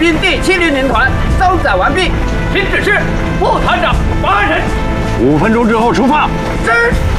军第700团装载完毕，请指示。副团长，发人。5分钟之后出发。是。